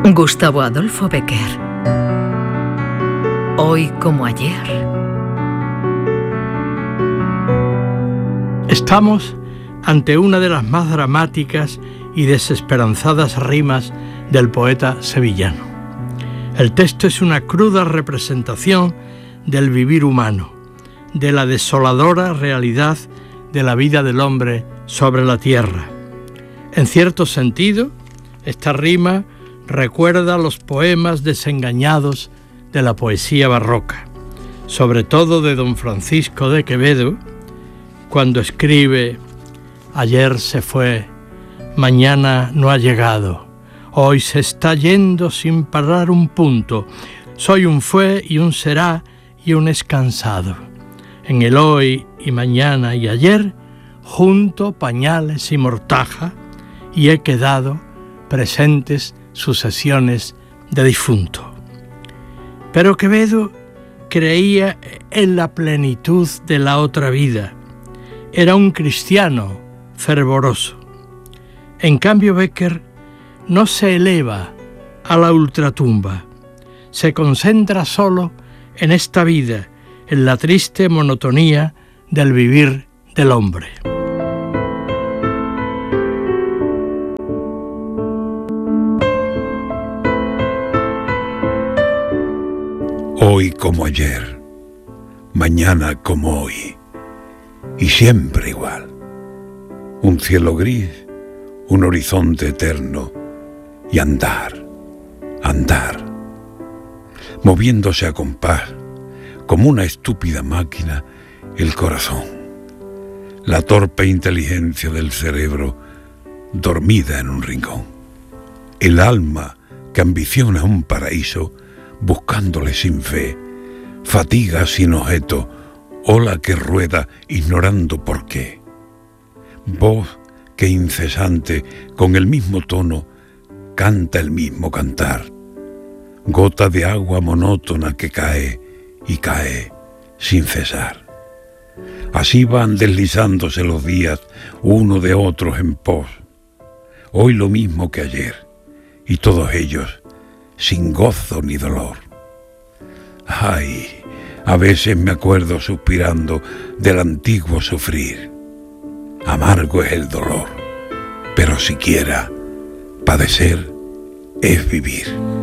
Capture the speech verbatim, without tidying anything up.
Gustavo Adolfo Bécquer. Hoy como ayer. Estamos ante una de las más dramáticas y desesperanzadas rimas del poeta sevillano. El texto es una cruda representación del vivir humano, de la desoladora realidad de la vida del hombre sobre la tierra. En cierto sentido, esta rima recuerda los poemas desengañados de la poesía barroca, sobre todo de don Francisco de Quevedo, cuando escribe: ayer se fue, mañana no ha llegado, hoy se está yendo sin parar un punto, soy un fue y un será y un es cansado. En el hoy y mañana y ayer, junto pañales y mortaja, y he quedado presentes sucesiones de difunto. Pero Quevedo creía en la plenitud de la otra vida. Era un cristiano fervoroso. En cambio, Bécquer no se eleva a la ultratumba. Se concentra solo en esta vida, en la triste monotonía del vivir del hombre. Hoy como ayer, mañana como hoy, y siempre igual. Un cielo gris, un horizonte eterno, y andar, andar, moviéndose a compás, como una estúpida máquina, el corazón. La torpe inteligencia del cerebro, dormida en un rincón. El alma que ambiciona un paraíso, buscándole sin fe, fatiga sin objeto, ola que rueda ignorando por qué. Voz que incesante, con el mismo tono, canta el mismo cantar. Gota de agua monótona que cae y cae sin cesar. Así van deslizándose los días uno de otros en pos. Hoy lo mismo que ayer, y todos ellos sin gozo ni dolor. Ay, a veces me acuerdo suspirando del antiguo sufrir. Amargo es el dolor, pero siquiera padecer es vivir.